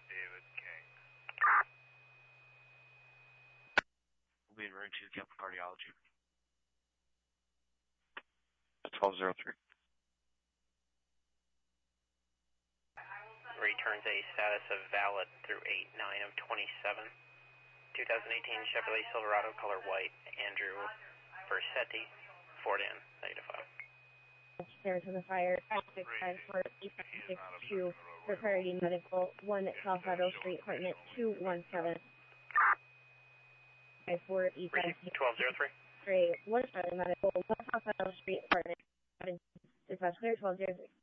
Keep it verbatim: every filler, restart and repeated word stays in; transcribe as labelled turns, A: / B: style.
A: David King.
B: We'll be in room two, Capital Cardiology.
C: twelve oh three.
D: Returns a status of valid through eight nine of twenty-seven. twenty eighteen Chevrolet Silverado, color white, Andrew Versetti, Ford in, negative five.
E: There to the fire, five six five four eight six two for priority medical, one South Meadow Street, apartment two one seven. five four eight five six.
D: twelve oh three.
E: Three, one Charlie Medical, one South Meadow Street, apartment seven. Dispatch clear, twelve oh six.